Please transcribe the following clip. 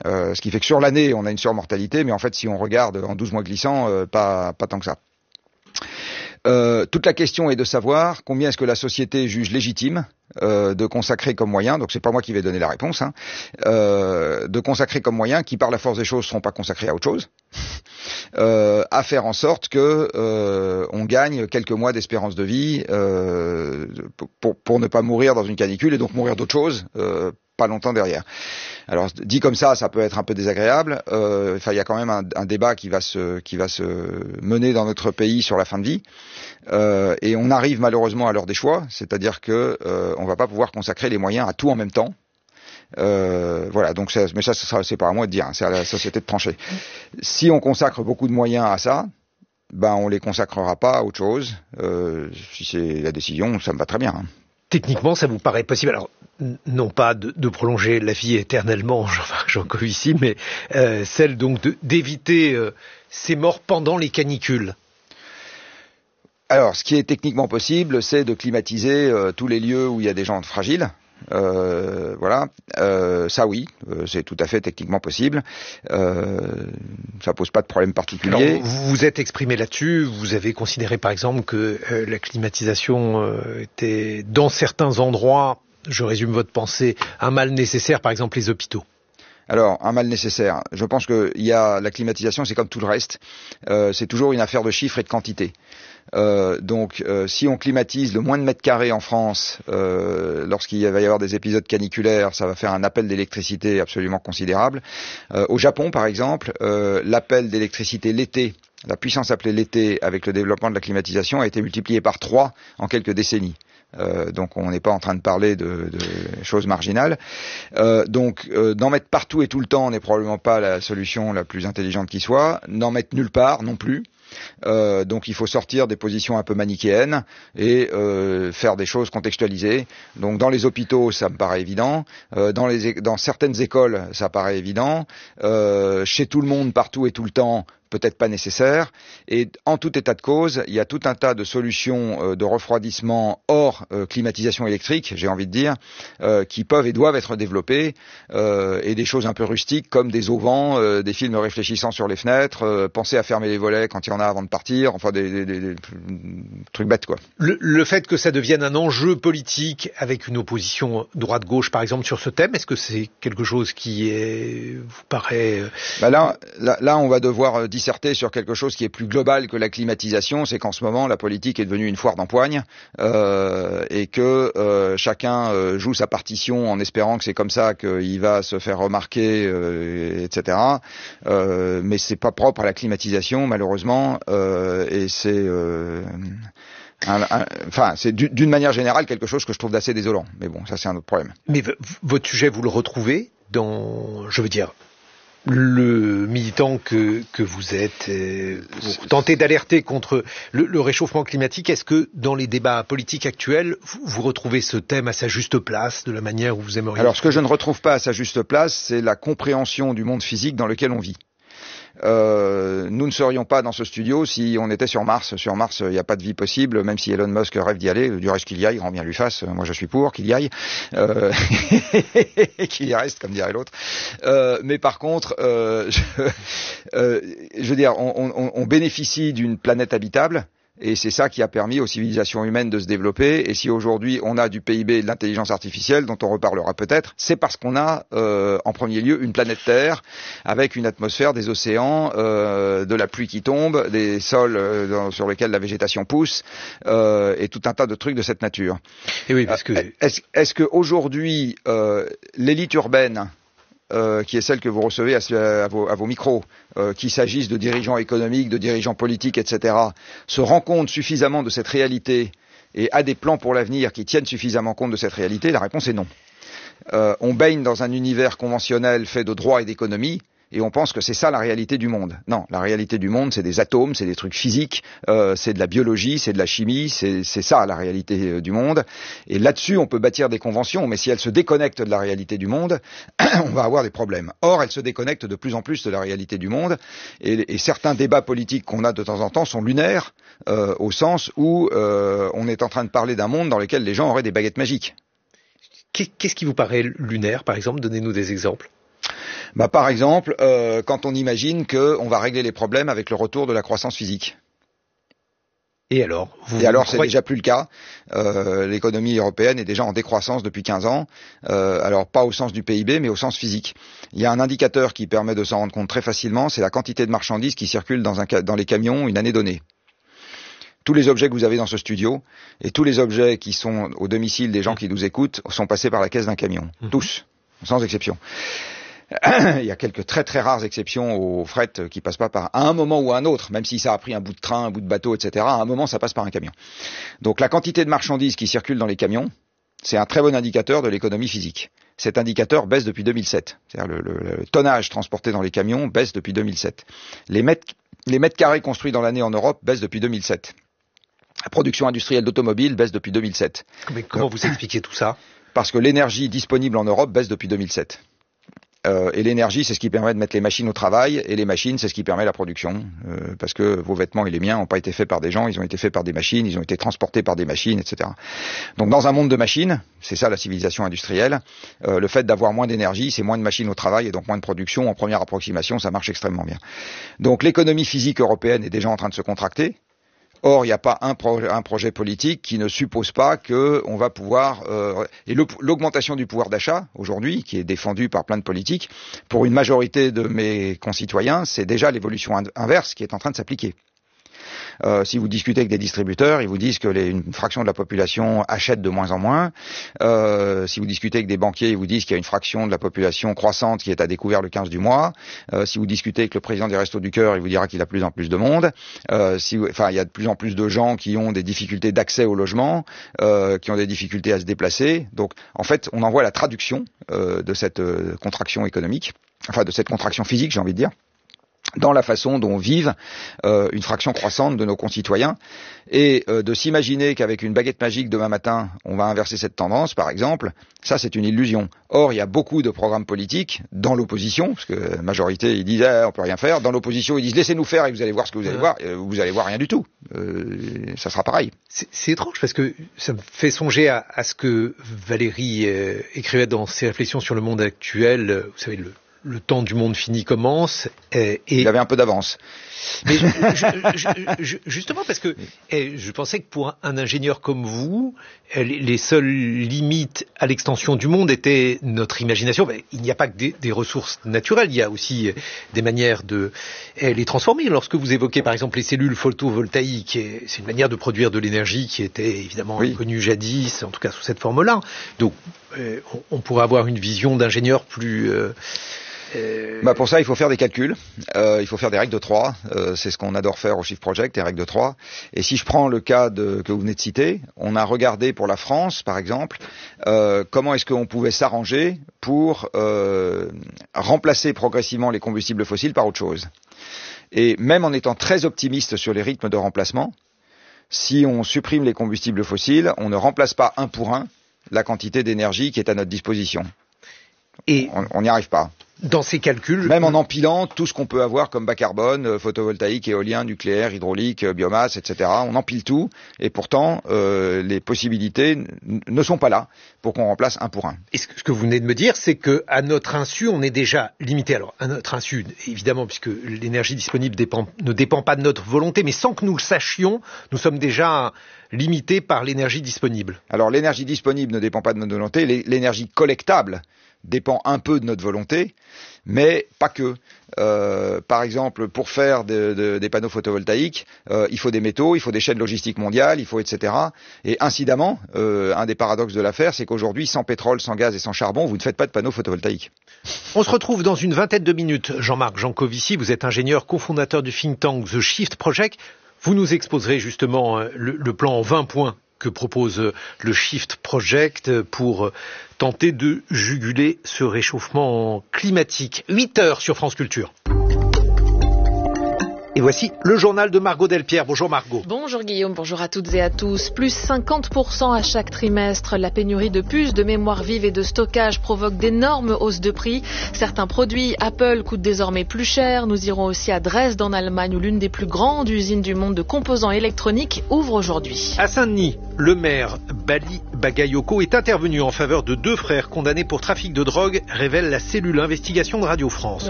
Ce qui fait que sur l'année, on a une surmortalité, mais en fait, si on regarde en 12 mois glissants, pas tant que ça. Toute la question est de savoir combien est-ce que la société juge légitime de consacrer comme moyen, donc c'est pas moi qui vais donner la réponse, de consacrer comme moyen qui par la force des choses seront pas consacrés à autre chose, à faire en sorte que on gagne quelques mois d'espérance de vie pour ne pas mourir dans une canicule et donc mourir d'autre chose pas longtemps derrière. Alors dit comme ça peut être un peu désagréable. Il y a quand même un débat qui va se mener dans notre pays sur la fin de vie. Et on arrive malheureusement à l'heure des choix, c'est-à-dire que on va pas pouvoir consacrer les moyens à tout en même temps. Voilà, donc mais ça c'est pas à moi de dire, c'est à la société de trancher. Si on consacre beaucoup de moyens à ça, on les consacrera pas à autre chose. Si c'est la décision, ça me va très bien. Techniquement, ça vous paraît possible? Alors, non pas de prolonger la vie éternellement, j'en conclus ici, mais celle donc d'éviter ces morts pendant les canicules. Alors, ce qui est techniquement possible, c'est de climatiser tous les lieux où il y a des gens fragiles. Voilà, ça oui, c'est tout à fait techniquement possible. Ça pose pas de problème particulier. Alors, vous vous êtes exprimé là-dessus. Vous avez considéré, par exemple, que la climatisation était, dans certains endroits, je résume votre pensée, un mal nécessaire, par exemple les hôpitaux. Alors, un mal nécessaire. Je pense que la climatisation, c'est comme tout le reste. C'est toujours une affaire de chiffres et de quantité. Donc, si on climatise le moins de mètres carrés en France, lorsqu'il va y avoir des épisodes caniculaires, ça va faire un appel d'électricité absolument considérable. Au Japon, par exemple, l'appel d'électricité l'été, la puissance appelée l'été, avec le développement de la climatisation, a été multiplié par 3 en quelques décennies. Donc on n'est pas en train de parler de choses marginales. Donc d'en mettre partout et tout le temps n'est probablement pas la solution la plus intelligente qui soit. N'en mettre nulle part non plus. Donc il faut sortir des positions un peu manichéennes et faire des choses contextualisées. Donc dans les hôpitaux, ça me paraît évident. Dans certaines écoles, ça paraît évident. Chez tout le monde, partout et tout le temps, peut-être pas nécessaire. Et en tout état de cause, il y a tout un tas de solutions de refroidissement hors climatisation électrique, j'ai envie de dire, qui peuvent et doivent être développées, et des choses un peu rustiques comme des auvents, des films réfléchissants sur les fenêtres, penser à fermer les volets quand il y en a avant de partir, enfin des trucs bêtes quoi. Le fait que ça devienne un enjeu politique avec une opposition droite-gauche par exemple sur ce thème, est-ce que c'est quelque chose qui vous paraît... Là on va devoir disserter sur quelque chose qui est plus global que la climatisation, c'est qu'en ce moment la politique est devenue une foire d'empoigne et que chacun joue sa partition en espérant que c'est comme ça qu'il va se faire remarquer, etc. Mais c'est pas propre à la climatisation malheureusement et c'est c'est d'une manière générale quelque chose que je trouve d'assez désolant. Mais bon, ça c'est un autre problème. Mais votre sujet, vous le retrouvez dans, je veux dire, le militant que vous êtes, pour tenter d'alerter contre le réchauffement climatique, est-ce que dans les débats politiques actuels, vous retrouvez ce thème à sa juste place, de la manière où vous aimeriez? Alors ce que je ne retrouve pas à sa juste place, c'est la compréhension du monde physique dans lequel on vit. Nous ne serions pas dans ce studio si on était sur Mars. Sur Mars, il n'y a pas de vie possible, même si Elon Musk rêve d'y aller. Du reste qu'il y aille, grand bien lui fasse. Moi, je suis pour qu'il y aille. Qu'il y reste, comme dirait l'autre. Mais par contre, je veux dire, on bénéficie d'une planète habitable. Et c'est ça qui a permis aux civilisations humaines de se développer. Et si aujourd'hui on a du PIB et de l'intelligence artificielle, dont on reparlera peut-être, c'est parce qu'on a en premier lieu une planète Terre avec une atmosphère, des océans, de la pluie qui tombe, des sols sur lesquels la végétation pousse, et tout un tas de trucs de cette nature. Et oui, parce que est-ce que aujourd'hui l'élite urbaine qui est celle que vous recevez à vos micros, qu'il s'agisse de dirigeants économiques, de dirigeants politiques, etc., se rend compte suffisamment de cette réalité et a des plans pour l'avenir qui tiennent suffisamment compte de cette réalité? La réponse est non. On baigne dans un univers conventionnel fait de droit et d'économie, et on pense que c'est ça la réalité du monde. Non, la réalité du monde, c'est des atomes, c'est des trucs physiques, c'est de la biologie, c'est de la chimie, c'est ça la réalité du monde. Et là-dessus, on peut bâtir des conventions, mais si elles se déconnectent de la réalité du monde, on va avoir des problèmes. Or, elles se déconnectent de plus en plus de la réalité du monde, et certains débats politiques qu'on a de temps en temps sont lunaires, au sens où on est en train de parler d'un monde dans lequel les gens auraient des baguettes magiques. Qu'est-ce qui vous paraît lunaire, par exemple? Donnez-nous des exemples. Par exemple, quand on imagine qu'on va régler les problèmes avec le retour de la croissance physique. Et alors c'est déjà plus le cas. L'économie européenne est déjà en décroissance depuis 15 ans. Alors pas au sens du PIB, mais au sens physique. Il y a un indicateur qui permet de s'en rendre compte très facilement, c'est la quantité de marchandises qui circulent dans les camions une année donnée. Tous les objets que vous avez dans ce studio et tous les objets qui sont au domicile des gens qui nous écoutent sont passés par la caisse d'un camion. Tous, sans exception. Il y a quelques très très rares exceptions au fret qui passent pas par à un moment ou à un autre, même si ça a pris un bout de train, un bout de bateau, etc. À un moment, ça passe par un camion. Donc la quantité de marchandises qui circulent dans les camions, c'est un très bon indicateur de l'économie physique. Cet indicateur baisse depuis 2007. C'est-à-dire le tonnage transporté dans les camions baisse depuis 2007. Les mètres carrés construits dans l'année en Europe baissent depuis 2007. La production industrielle d'automobiles baisse depuis 2007. Mais comment vous expliquez tout ça ? Parce que l'énergie disponible en Europe baisse depuis 2007. Et l'énergie, c'est ce qui permet de mettre les machines au travail, et les machines, c'est ce qui permet la production, parce que vos vêtements et les miens n'ont pas été faits par des gens, ils ont été faits par des machines, ils ont été transportés par des machines, etc. Donc dans un monde de machines, c'est ça la civilisation industrielle, le fait d'avoir moins d'énergie, c'est moins de machines au travail et donc moins de production. En première approximation, ça marche extrêmement bien. Donc l'économie physique européenne est déjà en train de se contracter. Or, il n'y a pas un projet politique qui ne suppose pas qu'on va pouvoir... et l'augmentation du pouvoir d'achat, aujourd'hui, qui est défendue par plein de politiques, pour une majorité de mes concitoyens, c'est déjà l'évolution inverse qui est en train de s'appliquer. Si vous discutez avec des distributeurs, ils vous disent que une fraction de la population achète de moins en moins. Si vous discutez avec des banquiers, ils vous disent qu'il y a une fraction de la population croissante qui est à découvert le 15 du mois. Si vous discutez avec le président des Restos du Cœur, il vous dira qu'il y a de plus en plus de monde. Il y a de plus en plus de gens qui ont des difficultés d'accès au logement, qui ont des difficultés à se déplacer. Donc, en fait, on en voit la traduction de cette contraction économique, enfin de cette contraction physique, j'ai envie de dire, dans la façon dont vivent une fraction croissante de nos concitoyens, et de s'imaginer qu'avec une baguette magique demain matin, on va inverser cette tendance, par exemple, ça c'est une illusion. Or, il y a beaucoup de programmes politiques dans l'opposition, parce que la majorité, ils disent on peut rien faire. Dans l'opposition, ils disent laissez-nous faire et vous allez voir ce que vous allez voir. Vous allez voir rien du tout. Ça sera pareil. C'est étrange parce que ça me fait songer à ce que Valéry écrivait dans ses réflexions sur le monde actuel. Vous savez, le temps du monde fini commence. Il avait un peu d'avance. Mais justement parce que je pensais que pour un ingénieur comme vous, les seules limites à l'extension du monde étaient notre imagination. Il n'y a pas que des ressources naturelles, il y a aussi des manières de les transformer. Lorsque vous évoquez par exemple les cellules photovoltaïques, c'est une manière de produire de l'énergie qui était évidemment inconnue jadis, en tout cas sous cette forme-là. Donc on pourrait avoir une vision d'ingénieur plus... pour ça, il faut faire des calculs, il faut faire des règles de 3, c'est ce qu'on adore faire au Shift Project, des règles de 3. Et si je prends le cas que vous venez de citer, on a regardé pour la France, par exemple, comment est-ce qu'on pouvait s'arranger pour remplacer progressivement les combustibles fossiles par autre chose. Et même en étant très optimiste sur les rythmes de remplacement, si on supprime les combustibles fossiles, on ne remplace pas un pour un la quantité d'énergie qui est à notre disposition. Et on n'y arrive pas. Dans ces calculs... Même en empilant tout ce qu'on peut avoir comme bas carbone, photovoltaïque, éolien, nucléaire, hydraulique, biomasse, etc. On empile tout, et pourtant, les possibilités ne sont pas là pour qu'on remplace un pour un. Et ce que vous venez de me dire, c'est que à notre insu, on est déjà limité. Alors, à notre insu, évidemment, puisque l'énergie disponible ne dépend pas de notre volonté, mais sans que nous le sachions, nous sommes déjà limités par l'énergie disponible. Alors, l'énergie disponible ne dépend pas de notre volonté, l'énergie collectable dépend un peu de notre volonté, mais pas que. Par exemple, pour faire des panneaux photovoltaïques, il faut des métaux, il faut des chaînes logistiques mondiales, il faut etc. Et incidemment, un des paradoxes de l'affaire, c'est qu'aujourd'hui, sans pétrole, sans gaz et sans charbon, vous ne faites pas de panneaux photovoltaïques. On se retrouve dans une vingtaine de minutes. Jean-Marc Jancovici, vous êtes ingénieur cofondateur du think tank The Shift Project. Vous nous exposerez justement le plan en 20 points que propose le Shift Project pour tenter de juguler ce réchauffement climatique. 8 heures sur France Culture. Et voici le journal de Margot Delpierre. Bonjour Margot. Bonjour Guillaume, bonjour à toutes et à tous. Plus 50% à chaque trimestre. La pénurie de puces, de mémoire vive et de stockage provoque d'énormes hausses de prix. Certains produits Apple coûtent désormais plus cher. Nous irons aussi à Dresde en Allemagne où l'une des plus grandes usines du monde de composants électroniques ouvre aujourd'hui. À Saint-Denis, le maire Bali Bagayoko est intervenu en faveur de 2 frères condamnés pour trafic de drogue, révèle la cellule investigation de Radio France.